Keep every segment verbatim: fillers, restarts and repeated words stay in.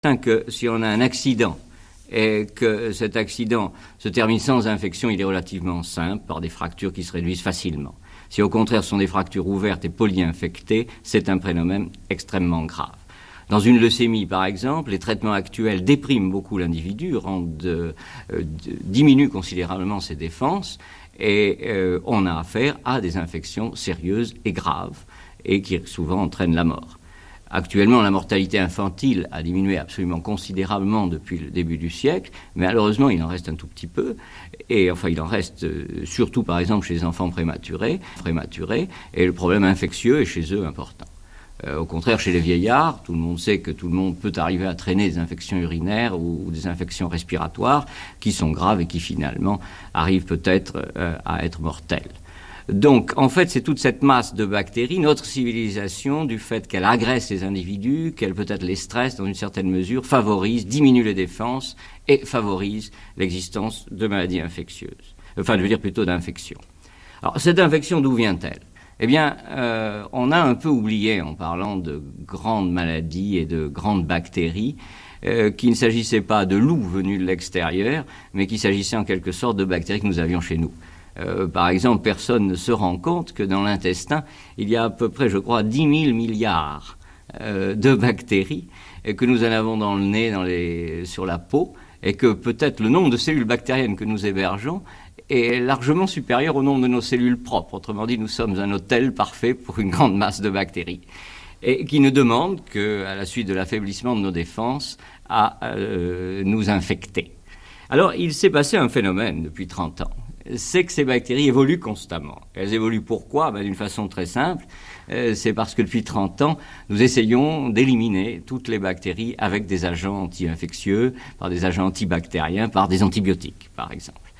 que si on a un accident et que cet accident se termine sans infection, il est relativement simple, par des fractures qui se réduisent facilement. Si au contraire ce sont des fractures ouvertes et polyinfectées, c'est un phénomène extrêmement grave. Dans une leucémie, par exemple, les traitements actuels dépriment beaucoup l'individu, rendent, euh, diminuent considérablement ses défenses, et euh, on a affaire à des infections sérieuses et graves, et qui souvent entraînent la mort. Actuellement, la mortalité infantile a diminué absolument considérablement depuis le début du siècle, mais malheureusement, il en reste un tout petit peu. Et enfin, il en reste euh, surtout, par exemple, chez les enfants prématurés, prématurés, et le problème infectieux est chez eux important. Euh, au contraire, chez les vieillards, tout le monde sait que tout le monde peut arriver à traîner des infections urinaires ou, ou des infections respiratoires qui sont graves et qui finalement arrivent peut-être euh, à être mortelles. Donc, en fait, c'est toute cette masse de bactéries, notre civilisation, du fait qu'elle agresse les individus, qu'elle peut-être les stresse dans une certaine mesure, favorise, diminue les défenses et favorise l'existence de maladies infectieuses. Enfin, je veux dire plutôt d'infections. Alors, cette infection, d'où vient-elle ? Eh bien, euh, on a un peu oublié, en parlant de grandes maladies et de grandes bactéries, euh, qu'il ne s'agissait pas de loups venus de l'extérieur, mais qu'il s'agissait en quelque sorte de bactéries que nous avions chez nous. Euh, par exemple, personne ne se rend compte que dans l'intestin, il y a à peu près, je crois, dix mille milliards euh, de bactéries, et que nous en avons dans le nez, dans les, sur la peau, et que peut-être le nombre de cellules bactériennes que nous hébergeons est largement supérieur au nombre de nos cellules propres. Autrement dit, nous sommes un hôtel parfait pour une grande masse de bactéries, et qui ne demande qu'à la suite de l'affaiblissement de nos défenses, à euh, nous infecter. Alors, il s'est passé un phénomène depuis trente ans. C'est que ces bactéries évoluent constamment. Elles évoluent pourquoi ? Ben, d'une façon très simple. Euh, c'est parce que depuis trente ans, nous essayons d'éliminer toutes les bactéries avec des agents anti-infectieux, par des agents antibactériens, par des antibiotiques, par exemple.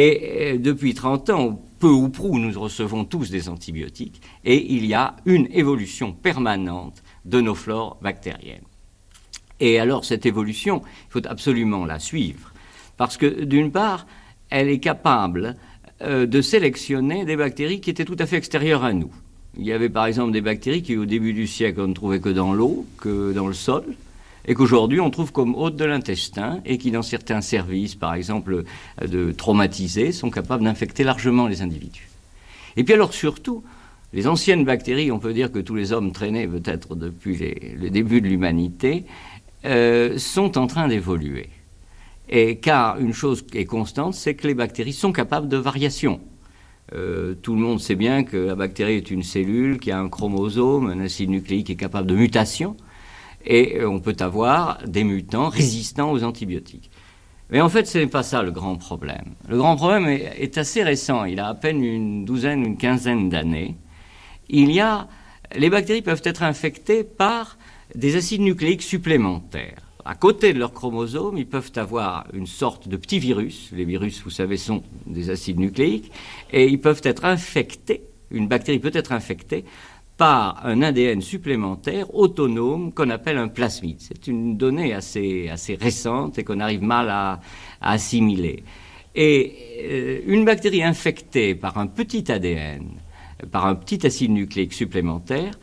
Et euh, depuis trente ans, peu ou prou, nous recevons tous des antibiotiques, et il y a une évolution permanente de nos flores bactériennes. Et alors, cette évolution, il faut absolument la suivre, parce que, d'une part, elle est capable euh, de sélectionner des bactéries qui étaient tout à fait extérieures à nous. Il y avait par exemple des bactéries qui au début du siècle on ne trouvait que dans l'eau, que dans le sol, et qu'aujourd'hui on trouve comme hôtes de l'intestin et qui dans certains services, par exemple de traumatisés, sont capables d'infecter largement les individus. Et puis alors surtout, les anciennes bactéries, on peut dire que tous les hommes traînaient peut-être depuis les, le début de l'humanité, euh, sont en train d'évoluer. Et car une chose est constante, c'est que les bactéries sont capables de variation. Euh, tout le monde sait bien que la bactérie est une cellule qui a un chromosome, un acide nucléique qui est capable de mutation, et on peut avoir des mutants résistants aux antibiotiques. Mais en fait, ce n'est pas ça le grand problème. Le grand problème est, est assez récent, il a à peine une douzaine, une quinzaine d'années. Il y a, les bactéries peuvent être infectées par des acides nucléiques supplémentaires. À côté de leur chromosome, ils peuvent avoir une sorte de petits virus. Les virus, vous savez, sont des acides nucléiques. Et ils peuvent être infectés, une bactérie peut être infectée par un A D N supplémentaire autonome qu'on appelle un plasmide. C'est une donnée assez, assez récente et qu'on arrive mal à, à assimiler. Et euh, une bactérie infectée par un petit A D N, par un petit acide nucléique supplémentaire,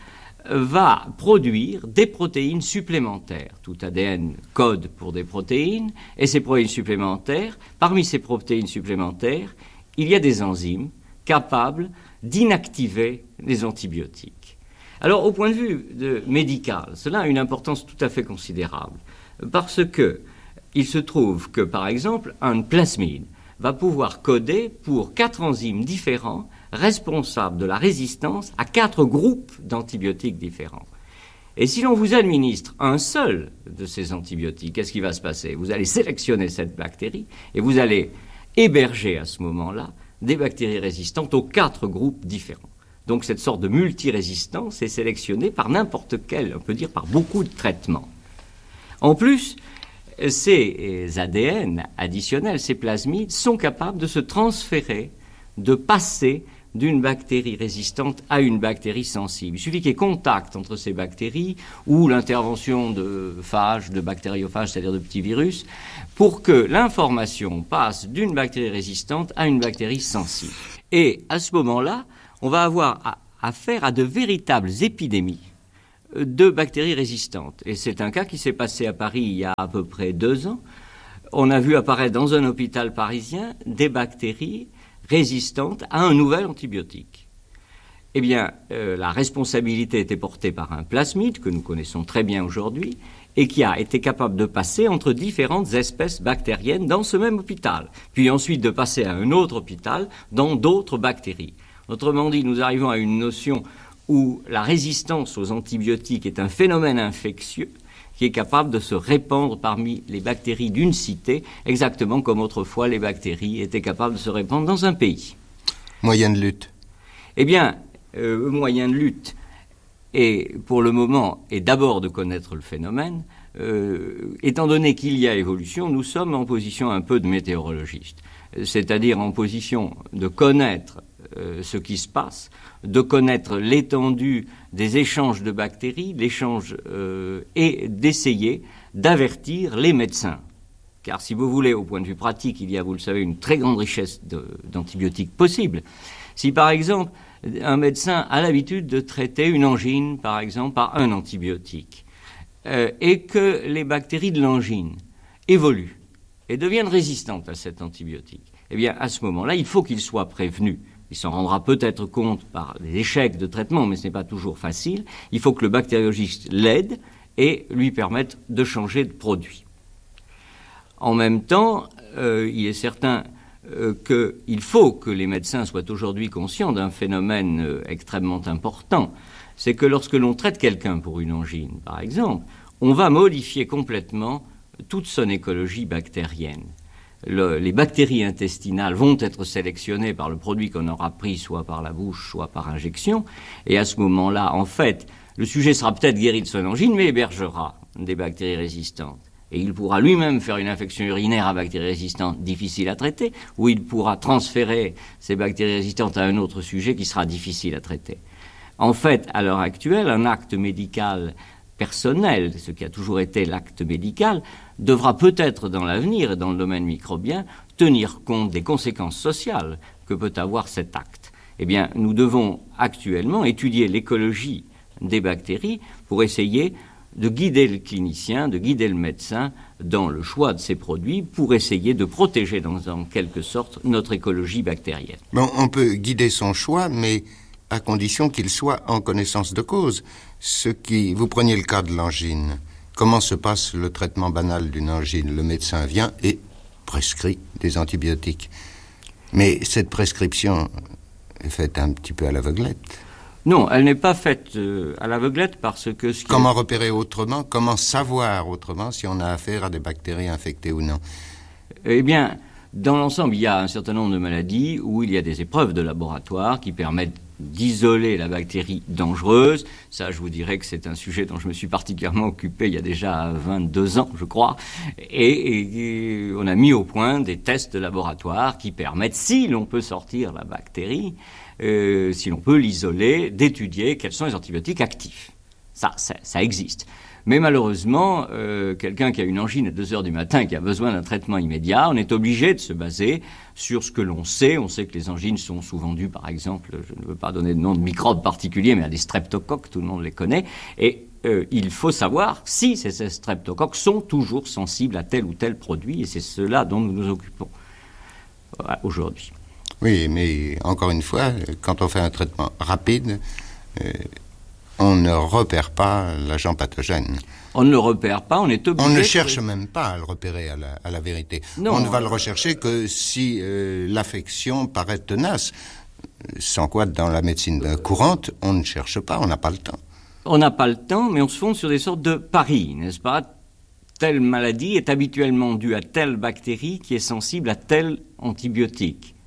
va produire des protéines supplémentaires. Tout A D N code pour des protéines, et ces protéines supplémentaires, parmi ces protéines supplémentaires, il y a des enzymes capables d'inactiver les antibiotiques. Alors, au point de vue de médical, cela a une importance tout à fait considérable, parce que il se trouve que, par exemple, un plasmide va pouvoir coder pour quatre enzymes différents responsable de la résistance à quatre groupes d'antibiotiques différents. Et si l'on vous administre un seul de ces antibiotiques, qu'est-ce qui va se passer ? Vous allez sélectionner cette bactérie et vous allez héberger à ce moment-là des bactéries résistantes aux quatre groupes différents. Donc cette sorte de multirésistance est sélectionnée par n'importe quel, on peut dire par beaucoup de traitements. En plus, ces A D N additionnels, ces plasmides, sont capables de se transférer, de passer d'une bactérie résistante à une bactérie sensible. Il suffit qu'il y ait contact entre ces bactéries ou l'intervention de phages, de bactériophages, c'est-à-dire de petits virus, pour que l'information passe d'une bactérie résistante à une bactérie sensible. Et à ce moment-là, on va avoir affaire à de véritables épidémies de bactéries résistantes. Et c'est un cas qui s'est passé à Paris il y a à peu près deux ans. On a vu apparaître dans un hôpital parisien des bactéries résistantes à un nouvel antibiotique. Eh bien, euh, la responsabilité était portée par un plasmide que nous connaissons très bien aujourd'hui et qui a été capable de passer entre différentes espèces bactériennes dans ce même hôpital, puis ensuite de passer à un autre hôpital dans d'autres bactéries. Autrement dit, nous arrivons à une notion où la résistance aux antibiotiques est un phénomène infectieux qui est capable de se répandre parmi les bactéries d'une cité, exactement comme autrefois les bactéries étaient capables de se répandre dans un pays. Moyen de lutte. Eh bien, euh, moyen de lutte, et pour le moment, est d'abord de connaître le phénomène. Euh, étant donné qu'il y a évolution, nous sommes en position un peu de météorologiste, c'est-à-dire en position de connaître euh, ce qui se passe, de connaître l'étendue des échanges de bactéries, l'échange euh, et d'essayer d'avertir les médecins. Car si vous voulez, au point de vue pratique, il y a, vous le savez, une très grande richesse de, d'antibiotiques possibles. Si par exemple, un médecin a l'habitude de traiter une angine, par exemple, par un antibiotique, euh, et que les bactéries de l'angine évoluent et deviennent résistantes à cet antibiotique, eh bien, à ce moment-là, il faut qu'il soit prévenu. Il s'en rendra peut-être compte par des échecs de traitement, mais ce n'est pas toujours facile. Il faut que le bactériologiste l'aide et lui permette de changer de produit. En même temps, euh, il est certain euh, qu'il faut que les médecins soient aujourd'hui conscients d'un phénomène euh, extrêmement important. C'est que lorsque l'on traite quelqu'un pour une angine, par exemple, on va modifier complètement toute son écologie bactérienne. Le, les bactéries intestinales vont être sélectionnées par le produit qu'on aura pris, soit par la bouche, soit par injection. Et à ce moment-là, en fait, le sujet sera peut-être guéri de son angine, mais hébergera des bactéries résistantes. Et il pourra lui-même faire une infection urinaire à bactéries résistantes difficile à traiter, ou il pourra transférer ces bactéries résistantes à un autre sujet qui sera difficile à traiter. En fait, à l'heure actuelle, un acte médical personnel, ce qui a toujours été l'acte médical, devra peut-être dans l'avenir, dans le domaine microbien, tenir compte des conséquences sociales que peut avoir cet acte. Eh bien, nous devons actuellement étudier l'écologie des bactéries pour essayer de guider le clinicien, de guider le médecin dans le choix de ces produits pour essayer de protéger dans, en quelque sorte notre écologie bactérienne. Bon, on peut guider son choix, mais à condition qu'il soit en connaissance de cause. Ce qui, vous preniez le cas de l'angine. Comment se passe le traitement banal d'une angine? Le médecin vient et prescrit des antibiotiques. Mais cette prescription est faite un petit peu à l'aveuglette. Non, elle n'est pas faite euh, à l'aveuglette parce que... Ce qui Comment est... repérer autrement? Comment savoir autrement si on a affaire à des bactéries infectées ou non? Eh bien, dans l'ensemble, il y a un certain nombre de maladies où il y a des épreuves de laboratoire qui permettent d'isoler la bactérie dangereuse. Ça, je vous dirais que c'est un sujet dont je me suis particulièrement occupé il y a déjà vingt-deux ans, je crois. Et, et on a mis au point des tests de laboratoire qui permettent, si l'on peut sortir la bactérie, euh, si l'on peut l'isoler, d'étudier quels sont les antibiotiques actifs. Ça, ça, ça existe. Mais malheureusement, euh, quelqu'un qui a une angine à deux heures du matin, qui a besoin d'un traitement immédiat, on est obligé de se baser sur ce que l'on sait. On sait que les angines sont souvent dues, par exemple, je ne veux pas donner de nom de microbes particuliers, mais à des streptocoques, tout le monde les connaît. Et euh, il faut savoir si ces, ces streptocoques sont toujours sensibles à tel ou tel produit, et c'est cela dont nous nous occupons voilà, aujourd'hui. Oui, mais encore une fois, quand on fait un traitement rapide... Euh on ne repère pas l'agent pathogène. On ne le repère pas, on est obligé... On ne cherche même pas à le repérer à la, à la vérité. Non, on ne va le rechercher que si euh, l'affection paraît tenace. Sans quoi, dans la médecine courante, on ne cherche pas, on n'a pas le temps. On n'a pas le temps, mais on se fonde sur des sortes de paris, n'est-ce pas? Telle maladie est habituellement due à telle bactérie qui est sensible à tel antibiotique.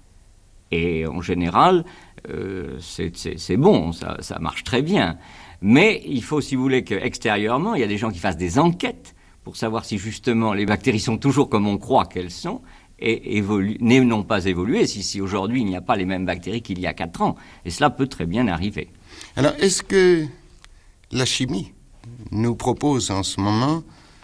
Et en général... Euh, c'est, c'est, c'est bon, ça, ça marche très bien. Mais il faut, si vous voulez, qu'extérieurement, il y a des gens qui fassent des enquêtes pour savoir si justement les bactéries sont toujours comme on croit qu'elles sont et évoluent, n'ont pas évolué, si, si aujourd'hui il n'y a pas les mêmes bactéries qu'il y a quatre ans. Et cela peut très bien arriver. Alors, est-ce que la chimie nous propose en ce moment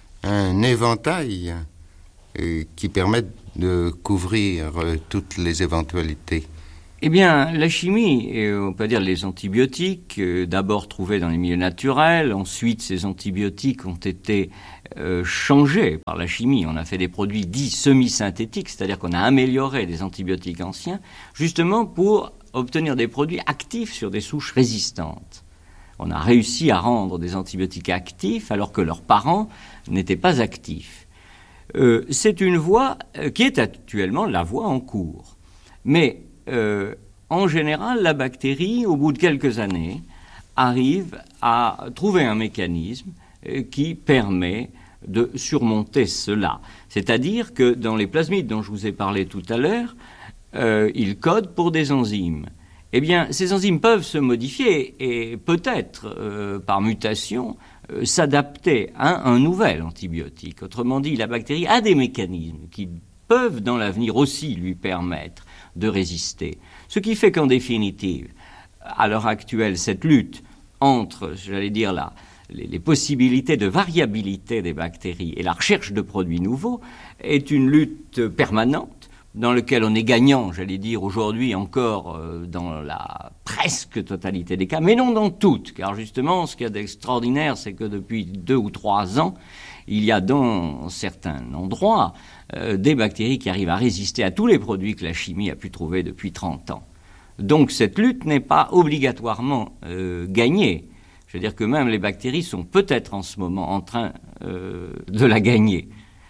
un éventail euh, qui permette de couvrir euh, toutes les éventualités? Eh bien, la chimie, et on peut dire les antibiotiques, euh, d'abord trouvés dans les milieux naturels, ensuite ces antibiotiques ont été euh, changés par la chimie. On a fait des produits dits semi-synthétiques, c'est-à-dire qu'on a amélioré des antibiotiques anciens, justement pour obtenir des produits actifs sur des souches résistantes. On a réussi à rendre des antibiotiques actifs alors que leurs parents n'étaient pas actifs. Euh, c'est une voie euh, qui est actuellement la voie en cours. Mais Euh, en général, la bactérie, au bout de quelques années, arrive à trouver un mécanisme euh, qui permet de surmonter cela. C'est-à-dire que dans les plasmides dont je vous ai parlé tout à l'heure, euh, ils codent pour des enzymes. Eh bien, ces enzymes peuvent se modifier et peut-être, euh, par mutation, euh, s'adapter à un nouvel antibiotique. Autrement dit, la bactérie a des mécanismes qui peuvent dans l'avenir aussi lui permettre de résister. Ce qui fait qu'en définitive, à l'heure actuelle, cette lutte entre, j'allais dire là, les, les possibilités de variabilité des bactéries et la recherche de produits nouveaux est une lutte permanente dans laquelle on est gagnant, j'allais dire aujourd'hui encore euh, dans la presque totalité des cas, mais non dans toutes, car justement ce qu'il y a d'extraordinaire, c'est que depuis deux ou trois ans, il y a dans certains endroits euh, des bactéries qui arrivent à résister à tous les produits que la chimie a pu trouver depuis trente ans. Donc cette lutte n'est pas obligatoirement euh, gagnée. Je veux dire que même les bactéries sont peut-être en ce moment en train euh, de la gagner.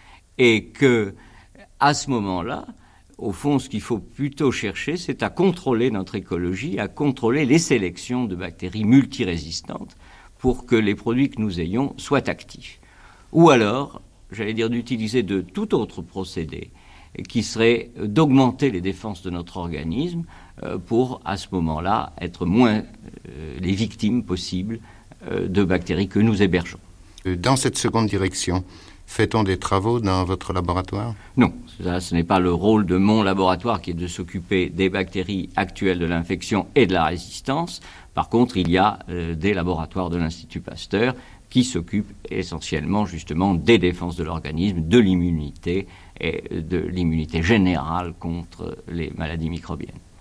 Et que, à ce moment-là, au fond, ce qu'il faut plutôt chercher, c'est à contrôler notre écologie, à contrôler les sélections de bactéries multirésistantes pour que les produits que nous ayons soient actifs. Ou alors, j'allais dire d'utiliser de tout autre procédé qui serait d'augmenter les défenses de notre organisme euh, pour, à ce moment-là, être moins euh, les victimes possibles euh, de bactéries que nous hébergeons. Dans cette seconde direction, fait-on des travaux dans votre laboratoire? Non, ça, ce n'est pas le rôle de mon laboratoire qui est de s'occuper des bactéries actuelles de l'infection et de la résistance. Par contre, il y a euh, des laboratoires de l'Institut Pasteur qui s'occupe essentiellement justement des défenses de l'organisme, de l'immunité et de l'immunité générale contre les maladies microbiennes.